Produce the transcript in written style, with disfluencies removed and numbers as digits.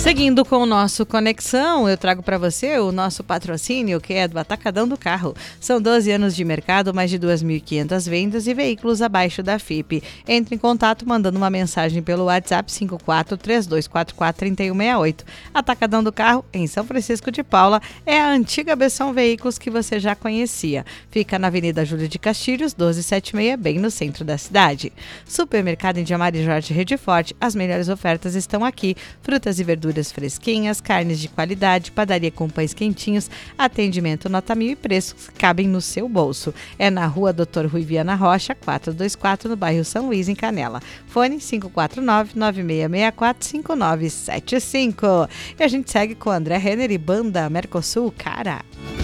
Seguindo com o nosso Conexão, eu trago para você o nosso patrocínio, que é do Atacadão do Carro. São 12 anos de mercado, mais de 2.500 vendas e veículos abaixo da FIPE. Entre em contato mandando uma mensagem pelo WhatsApp 5432443168. Atacadão do Carro, em São Francisco de Paula, é a antiga Besson Veículos que você já conhecia. Fica na Avenida Júlio de Castilhos, 1276, bem no centro da cidade. Supermercado Indiamar e Jorge Rede Forte, as melhores ofertas estão aqui. Frutas e verduras fresquinhas, carnes de qualidade, padaria com pães quentinhos, atendimento nota 1000 e preços que cabem no seu bolso. É na rua Dr. Rui Viana Rocha, 424, no bairro São Luís, em Canela. Fone 549-9664-5975. E a gente segue com André Renner e Banda Mercosul, cara.